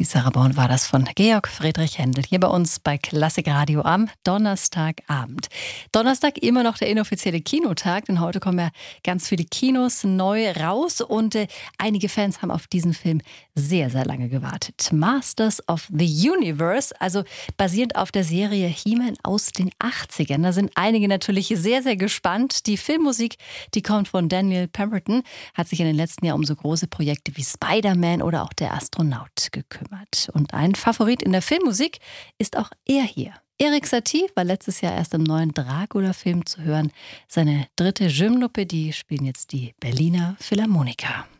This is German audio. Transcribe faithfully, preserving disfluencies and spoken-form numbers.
Die Sarah Born war das von Georg Friedrich Händel hier bei uns bei Klassik Radio am Donnerstagabend. Donnerstag immer noch der inoffizielle Kinotag, denn heute kommen ja ganz viele Kinos neu raus und äh, einige Fans haben auf diesen Film sehr, sehr lange gewartet. Masters of the Universe, also basierend auf der Serie He-Man aus den achtzigern. Da sind einige natürlich sehr, sehr gespannt. Die Filmmusik, die kommt von Daniel Pemberton, hat sich in den letzten Jahren um so große Projekte wie Spider-Man oder auch Der Astronaut gekümmert. Und ein Favorit in der Filmmusik ist auch er hier. Erik Satie war letztes Jahr erst im neuen Dracula-Film zu hören. Seine dritte Gymnopädie spielen jetzt die Berliner Philharmoniker.